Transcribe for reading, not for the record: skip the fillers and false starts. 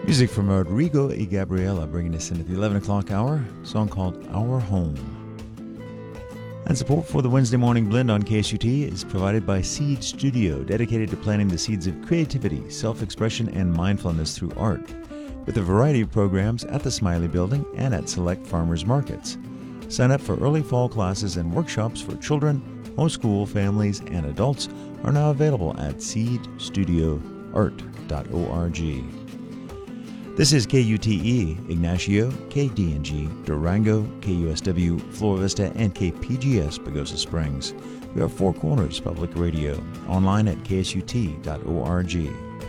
Music from Rodrigo y Gabriela, bringing us into the 11 o'clock hour, a song called Our Home. And support for the Wednesday Morning Blend on KSUT is provided by Seed Studio, dedicated to planting the seeds of creativity, self-expression, and mindfulness through art, with a variety of programs at the Smiley Building and at select farmers markets. Sign up for early fall classes and workshops for children, homeschool families, and adults are now available at seedstudioart.org. This is KUTE, Ignacio, KDNG, Durango, KUSW, Flora Vista, and KPGS, Pagosa Springs. We are Four Corners Public Radio, online at ksut.org.